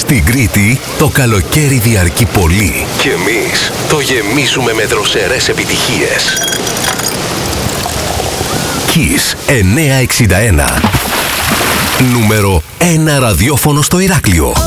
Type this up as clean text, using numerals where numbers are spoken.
Στην Κρήτη το καλοκαίρι διαρκεί πολύ και εμείς το γεμίζουμε με δροσερές επιτυχίες. Kiss 961. Νούμερο 1 ραδιόφωνο στο Ηράκλειο.